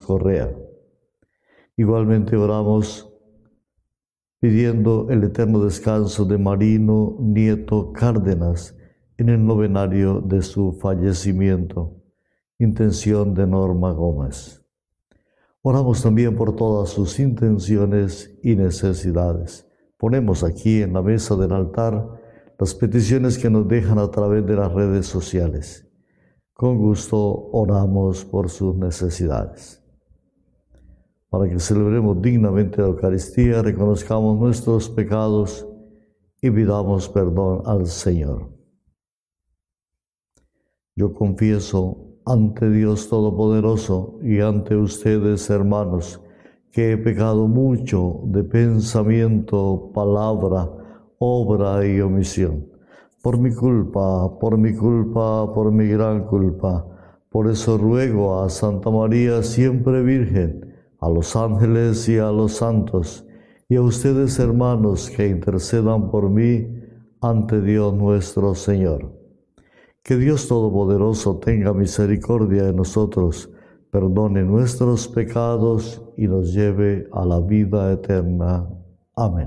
Correa. Igualmente oramos pidiendo el eterno descanso de Marino Nieto Cárdenas en el novenario de su fallecimiento. Intención de Norma Gómez. Oramos también por todas sus intenciones y necesidades. Ponemos aquí en la mesa del altar las peticiones que nos dejan a través de las redes sociales. Con gusto oramos por sus necesidades. Para que celebremos dignamente la Eucaristía, reconozcamos nuestros pecados y pidamos perdón al Señor. Yo confieso ante Dios Todopoderoso y ante ustedes, hermanos, que he pecado mucho de pensamiento, palabra, obra y omisión. Por mi culpa, por mi gran culpa. Por eso ruego a Santa María, siempre Virgen, a los ángeles y a los santos, y a ustedes, hermanos, que intercedan por mí ante Dios nuestro Señor. Que Dios Todopoderoso tenga misericordia de nosotros, perdone nuestros pecados y nos lleve a la vida eterna. Amén.